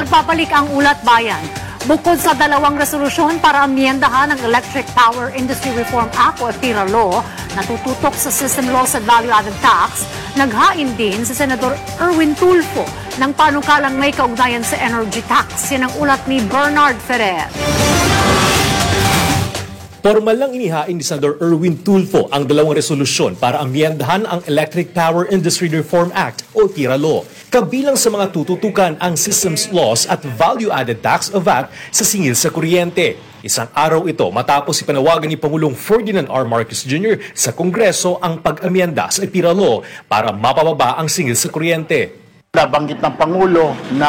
Nagbabalik ang Ulat Bayan. Bukod sa dalawang resolusyon para amyendahan ang Electric Power Industry Reform Act o EPIRA Law na tututok sa System Loss at Value-Added Tax, naghain din si Senador Erwin Tulfo ng panukalang may kaugnayan sa energy tax. Yan ang ulat ni Bernard Ferrer. Formal lang inihain ni Senador Erwin Tulfo ang dalawang resolusyon para amyendahan ang Electric Power Industry Reform Act o EPIRA Law. Kabilang sa mga tututukan ang Systems Loss at Value-Added Tax o VAT sa singil sa kuryente. Isang araw ito matapos ipanawagan ni Pangulong Ferdinand R. Marcos Jr. sa Kongreso ang pag-amyenda sa EPIRA Law para mapababa ang singil sa kuryente. Nabanggit ng Pangulo na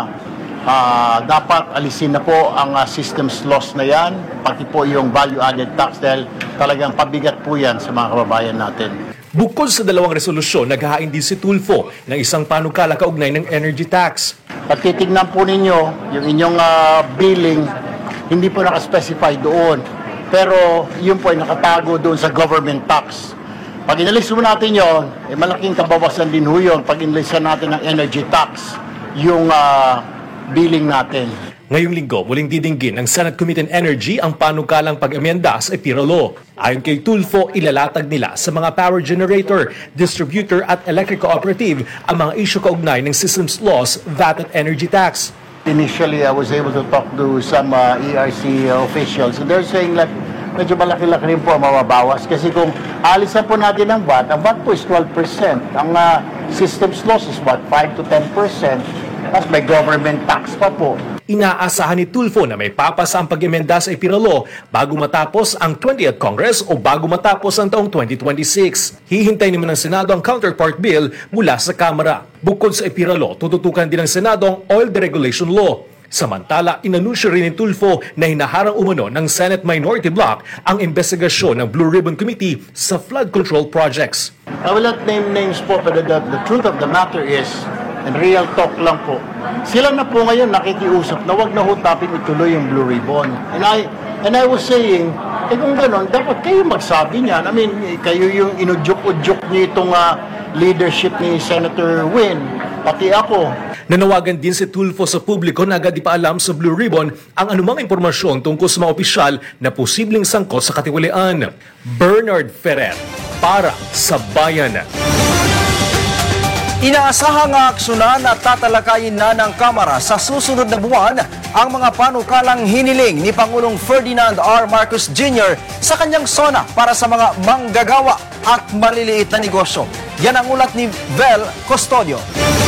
dapat alisin na po ang systems loss na yan, pati po yung value-added tax dahil talagang pabigat po yan sa mga kababayan natin. Bukod sa dalawang resolusyon, naghahain din si Tulfo ng isang panukala kaugnay ng energy tax. At titignan po ninyo yung inyong billing, hindi po nakaspecify doon. Pero yun po ay nakatago doon sa government tax. Pag inalis mo natin yun, malaking kabawasan din ho yun pag inalisan natin ng energy tax, yung billing natin. Ngayong linggo, muling didinggin ng Senate Committee on Energy ang panukalang pag-amyenda sa EPIRA Law. Ayon kay Tulfo, ilalatag nila sa mga power generator, distributor at electric cooperative ang mga isyu kaugnay ng systems loss, VAT at energy tax. Initially, I was able to talk to some ERC officials. So they're saying like, medyo malaki-laki rin po ang mababawas. Kasi kung alisan po natin ang VAT po is 12%. Ang systems loss is what, 5 to 10%. Tapos may government tax pa po. Inaasahan ni Tulfo na may papasa ang pag-emenda sa EPIRA Law bago matapos ang 20th Congress o bago matapos ang taong 2026. Hihintay naman ng Senado ang counterpart bill mula sa Kamara. Bukod sa EPIRA Law, tututukan din ng Senado ang Oil Deregulation Law. Samantala, inanunsyo rin ni Tulfo na hinaharang umano ng Senate Minority Bloc ang investigasyon ng Blue Ribbon Committee sa flood control projects. I will not name names po, but the truth of the matter is, and real talk lang po, sila na po ngayon nakikiusap na wag na hutapin ituloy yung Blue Ribbon. And I was saying, kung gano'n, dapat kayo magsabi niyan. I mean, kayo yung inudyok-udyok niyo itong leadership ni Senator Win, pati ako. Nanawagan din si Tulfo sa publiko na agad ipaalam sa Blue Ribbon ang anumang impormasyon tungkol sa mga opisyal na posibleng sangkot sa katiwalian. Bernard Ferrer, para sa Bayan. Inaasahang aksyonan at tatalakayin na ng Kamara sa susunod na buwan ang mga panukalang hiniling ni Pangulong Ferdinand R. Marcos Jr. sa kanyang SONA para sa mga manggagawa at maliliit na negosyo. Yan ang ulat ni Vel Custodio.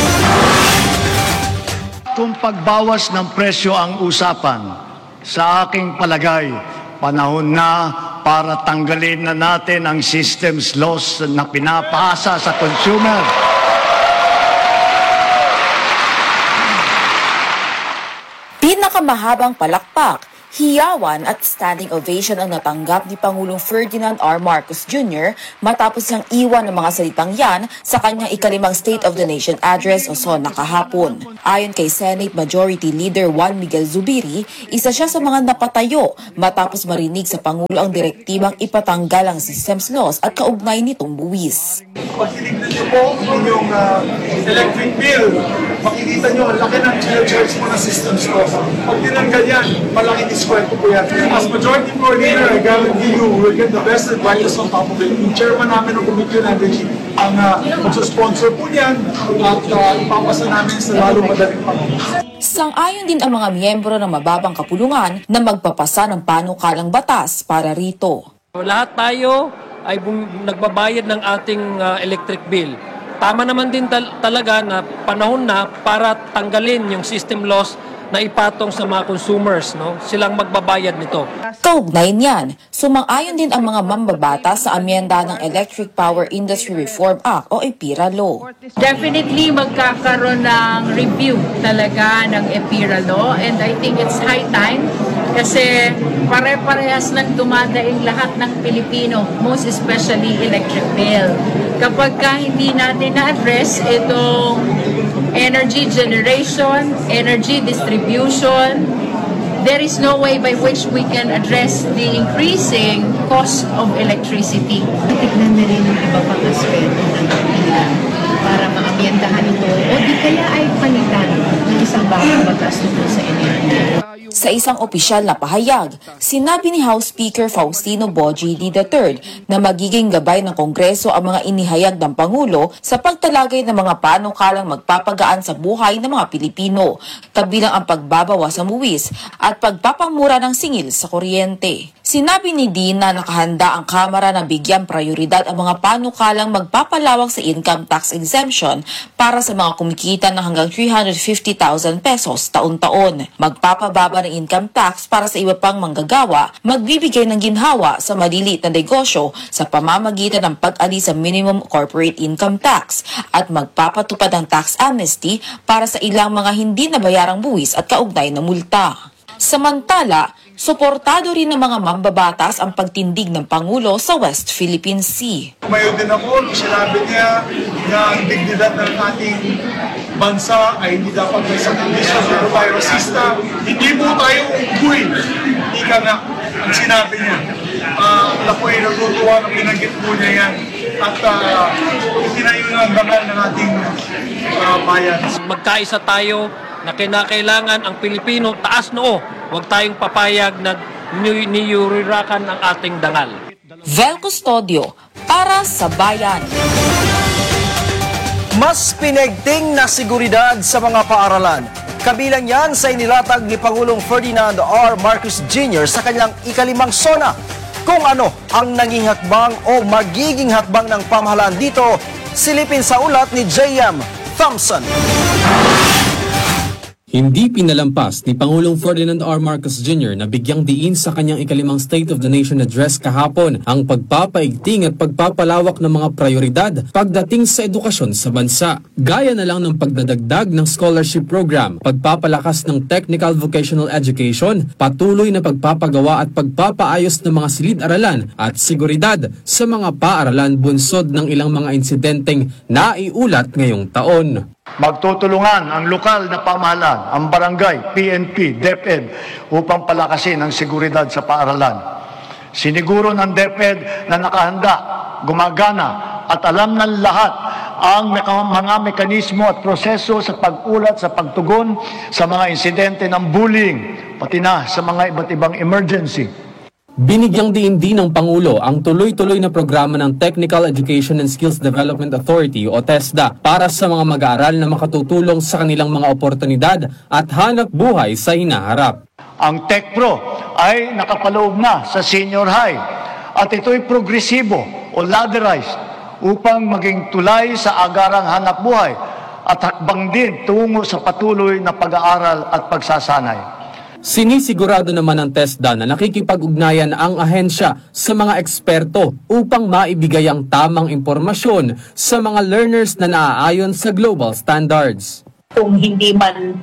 Kung pagbawas ng presyo ang usapan, sa aking palagay, panahon na para tanggalin na natin ang systems loss na pinapasa sa consumer. Pinakamahabang palakpak, hiyawan at standing ovation ang natanggap ni Pangulong Ferdinand R. Marcos Jr. matapos niyang iwan ng mga salitang yan sa kanyang ikalimang State of the Nation Address o SONA kahapon. Ayon kay Senate Majority Leader Juan Miguel Zubiri, isa siya sa mga napatayo matapos marinig sa Pangulo ang direktibang ipatanggal ang systems loss at kaugnay nitong buwis. Pag tinignan niyo po inyong electric bill, makikita niyo ang laki ng charge mo na systems loss. Pag tinanggal yan, malaki diskwento po yan. As majority floor leader, I guarantee you, we'll get the best advice on top of it. Yung chairman namin ng Committee on Energy, ang magsusponsor po niyan at ipapasa namin sa lalong madaling panahon. Sang-ayon din ang mga miyembro ng mababang kapulungan na magpapasa ng panukalang batas para rito. Lahat tayo ay nagbabayad ng ating electric bill. Tama naman din talaga na panahon na para tanggalin yung system loss na ipatong sa mga consumers, no? Silang magbabayad nito. Kaugnay niyan, sumang-ayon din ang mga mambabatas sa amyenda ng Electric Power Industry Reform Act o EPIRA Law. Definitely magkakaroon ng review talaga ng EPIRA Law and I think it's high time kasi pare-parehas lang dumadaing lahat ng Pilipino, most especially electric bill. Kapag hindi natin na-address itong energy generation, energy distribution, there is no way by which we can address the increasing cost of electricity. Tignan na rin yung iba pang aspeto ng EPIRA para maamyendahan ito o di kaya ay palitan ng isang bagong batas Sa isang opisyal na pahayag, sinabi ni House Speaker Faustino Bogie III na magiging gabay ng Kongreso ang mga inihayag ng Pangulo sa pagtalagay ng mga panukalang magpapagaan sa buhay ng mga Pilipino, kabilang ang pagbabawas sa buwis at pagpapamura ng singil sa kuryente. Sinabi ni Dean na nakahanda ang Kamara na bigyan prioridad ang mga panukalang magpapalawak sa income tax exemption para sa mga kumikita ng hanggang 350,000 pesos taon-taon. Magpapababa ng income tax para sa iba pang manggagawa, magbibigay ng ginhawa sa maliliit na negosyo sa pamamagitan ng pag-alis sa minimum corporate income tax at magpapatupad ng tax amnesty para sa ilang mga hindi nabayarang buwis at kaugnay na multa. Samantala, suportado rin ng mga mambabatas ang pagtindig ng Pangulo sa West Philippine Sea. Tumayo din ako nung sinabi niya na ang dignidad ng ating bansa ay hindi dapat may sakripisyo, pero tayo rasista. Hindi po tayo unggoy. Hindi ka nga ang sinabi niya. Ako po ay natutuwa na pinanggit po niya yan. At itinayo na ang dangal ng ating bayan. Magkaisa tayo na kinakailangan ang Pilipino taas noo. Huwag tayong papayag na niyurirakan ang ating dangal. Vel Custodio para sa Bayan. Mas pinegting na seguridad sa mga paaralan. Kabilang yan sa inilatag ni Pangulong Ferdinand R. Marcos Jr. sa kanyang ikalimang SONA. Kung ano ang naging hakbang o magiging hakbang ng pamahalaan dito, silipin sa ulat ni J.M. Thompson. Hindi pinalampas ni Pangulong Ferdinand R. Marcos Jr. na bigyang diin sa kanyang ikalimang State of the Nation Address kahapon ang pagpapaigting at pagpapalawak ng mga prioridad pagdating sa edukasyon sa bansa. Gaya na lang ng pagdadagdag ng scholarship program, pagpapalakas ng technical vocational education, patuloy na pagpapagawa at pagpapaayos ng mga silid-aralan at seguridad sa mga paaralan bunsod ng ilang mga insidenteng naiulat ngayong taon. Magtutulungan ang lokal na pamahalaan, ang barangay, PNP, DepEd upang palakasin ang seguridad sa paaralan. Siniguro ng DepEd na nakahanda, gumagana at alam ng lahat ang mga mekanismo at proseso sa pag-ulat sa pagtugon sa mga insidente ng bullying, pati na sa mga iba't ibang emergency. Binigyang diin din ng Pangulo ang tuloy-tuloy na programa ng Technical Education and Skills Development Authority o TESDA para sa mga mag-aaral na makatutulong sa kanilang mga oportunidad at hanap buhay sa hinaharap. Ang TechPro ay nakapaloob na sa senior high at ito'y progresibo o ladderized upang maging tulay sa agarang hanap buhay at hakbang din tungo sa patuloy na pag-aaral at pagsasanay. Sinisigurado naman ng TESDA na nakikipag-ugnayan ang ahensya sa mga eksperto upang maibigay ang tamang impormasyon sa mga learners na naaayon sa global standards. Kung hindi man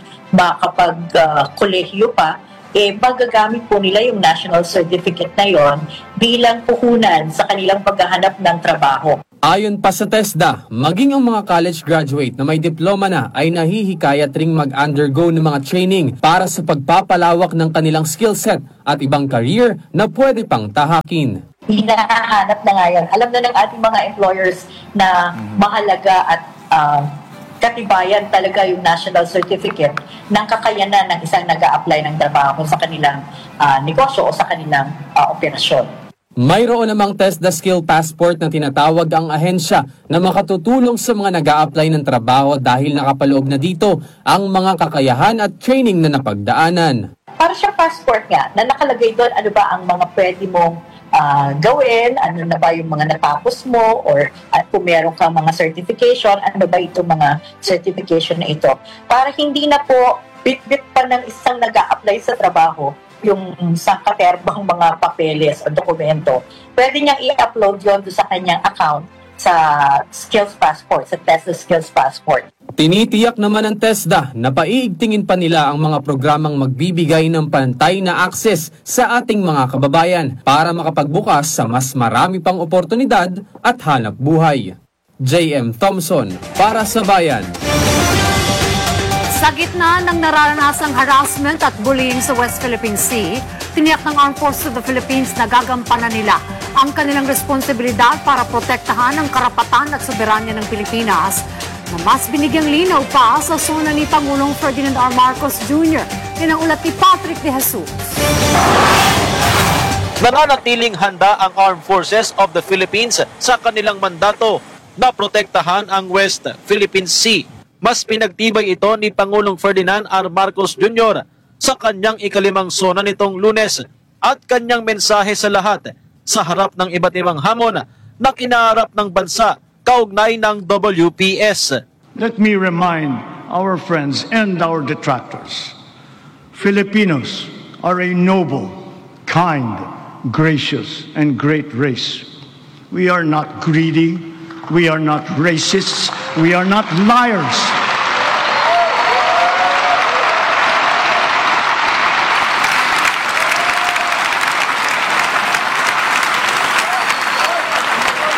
makapag-kolehiyo pa, magagamit po nila yung national certificate na yon bilang puhunan sa kanilang paghahanap ng trabaho. Ayon pa sa TESDA, maging ang mga college graduate na may diploma na ay nahihikayat ring mag-undergo ng mga training para sa pagpapalawak ng kanilang skill set at ibang career na pwede pang tahakin. Hinahanap na nga yan. Alam na ng ating mga employers na mahalaga at katibayan talaga yung national certificate ng kakayanan ng isang nag-a-apply ng trabaho sa kanilang negosyo o sa kanilang operasyon. Mayroon namang TESDA Skill Passport na tinatawag ang ahensya na makatutulong sa mga nag-a-apply ng trabaho dahil nakapaloob na dito ang mga kakayahan at training na napagdaanan. Para siyang passport nga, na nakalagay doon ano ba ang mga pwede mong gawin, ano na ba yung mga natapos mo, or kung meron kang mga certification, ano ba itong mga certification na ito. Para hindi na po bit-bit pa ng isang nag-a-apply sa trabaho yung sa katerbang mga papeles o dokumento, pwede niyang i-upload yun sa kanyang account sa Skills Passport, sa TESDA Skills Passport. Tinitiyak naman ng TESDA na paiigtingin pa nila ang mga programang magbibigay ng pantay na akses sa ating mga kababayan para makapagbukas sa mas marami pang oportunidad at hanap buhay. J.M. Thompson para sa Bayan. Sa gitna ng naranasang harassment at bullying sa West Philippine Sea, tiniyak ng Armed Forces of the Philippines na gagampanan nila ang kanilang responsibilidad para protektahan ang karapatan at soberanya ng Pilipinas na mas binigyang linaw pa sa SONA ni Pangulong Ferdinand R. Marcos Jr. Yan ang ulat ni Patrick De Jesus. Nananatiling handa ang Armed Forces of the Philippines sa kanilang mandato na protektahan ang West Philippine Sea. Mas pinagtibay ito ni Pangulong Ferdinand R. Marcos Jr. sa kanyang ikalimang sona nitong Lunes at kanyang mensahe sa lahat sa harap ng iba't ibang hamon na kinaharap ng bansa kaugnay ng WPS. Let me remind our friends and our detractors, Filipinos are a noble, kind, gracious, and great race. We are not greedy. We are not racists. We are not liars.